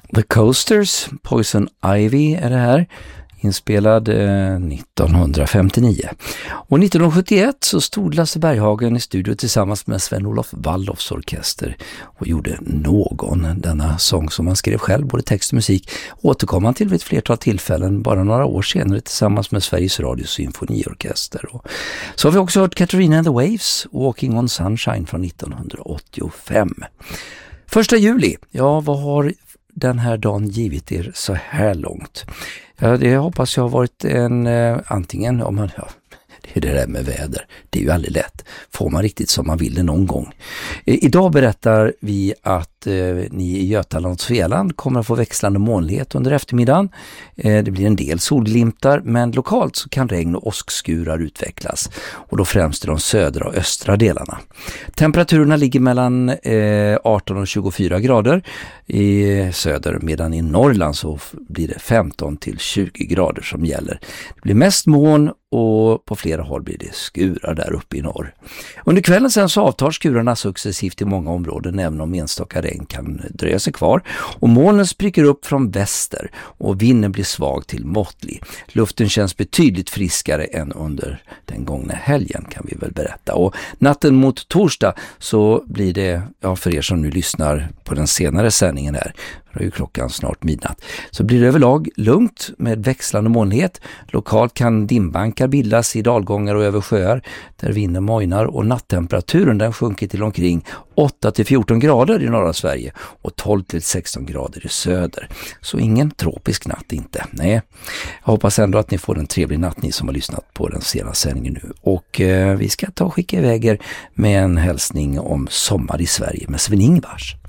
The Coasters, Poison Ivy är det här, inspelad 1959. Och 1971 så stod Lasse Berghagen i studio tillsammans med Sven-Olof Waldorfs orkester och gjorde Någon, denna sång som han skrev själv, både text och musik, återkom han till vid ett flertal tillfällen bara några år senare tillsammans med Sveriges Radios symfoniorkester. Och så har vi också hört Katarina and the Waves, Walking on Sunshine från 1985. 1 juli, ja, vad har den här dagen givit er så här långt? Ja, det hoppas jag har varit en antingen, om man, det är det där med väder, det är ju aldrig lätt. Får man riktigt som man vill det någon gång. Idag berättar vi att ni i Götaland och Svealand kommer att få växlande molnighet under eftermiddagen. Det blir en del solglimtar, men lokalt så kan regn och åskskurar utvecklas. Och då främst i de södra och östra delarna. Temperaturerna ligger mellan 18 och 24 grader i söder, medan i Norrland så blir det 15 till 20 grader som gäller. Det blir mest moln och på flera håll blir det skurar där uppe i norr. Under kvällen sen så avtar skurarna successivt i många områden, även om enstaka regn kan dröja sig kvar. Och molnen spricker upp från väster och vinden blir svag till måttlig. Luften känns betydligt friskare än under den gångna helgen, kan vi väl berätta. Och natten mot torsdag så blir det, ja, för er som nu lyssnar på den senare sändningen här, det är ju klockan snart midnatt, så blir det överlag lugnt med växlande molnighet. Lokalt kan dimbankar bildas i dalgångar och över sjöar där vinden mojnar, och natttemperaturen den sjunker till omkring 8 till 14 grader i norra Sverige och 12 till 16 grader i söder. Så ingen tropisk natt inte. Nej, jag hoppas ändå att ni får en trevlig natt, ni som har lyssnat på den senaste sändningen nu. Och vi ska ta och skicka iväg er med en hälsning om sommar i Sverige med Sven Ingvars.